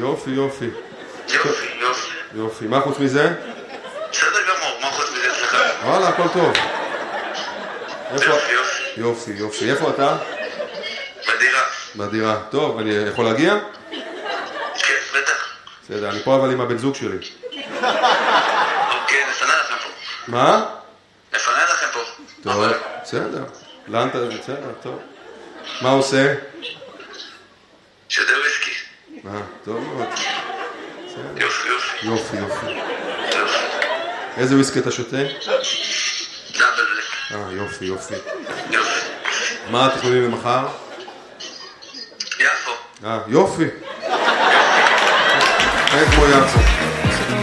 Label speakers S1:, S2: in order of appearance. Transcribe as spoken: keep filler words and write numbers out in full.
S1: יופי, יופי.
S2: יופי, יופי.
S1: יופי, מה חוץ מזה?
S2: בסדר גמור, מה חוץ מזה אצלך?
S1: וואלה, הכל טוב.
S2: יופי, יופי.
S1: יופי, יופי. איפה אתה?
S2: בדירה.
S1: בדירה. טוב, אני יכול להגיע?
S2: כן, בטח.
S1: בסדר, אני פה אבל עם הבן זוג שלי.
S2: אוקיי, נפנה לכם פה.
S1: מה?
S2: נפנה לכם פה.
S1: טוב, בסדר. לאן אתה... בסדר, טוב. מה עושה?
S2: שותה וויסקי.
S1: אה, טוב מאוד.
S2: יופי, יופי.
S1: יופי, יופי.
S2: יופי.
S1: איזה וויסקי אתה שותה?
S2: דאבל בלק.
S1: אה, יופי, יופי.
S2: יופי.
S1: מה התכנונים למחר?
S2: יפו.
S1: אה, יופי. איך כמו יפו.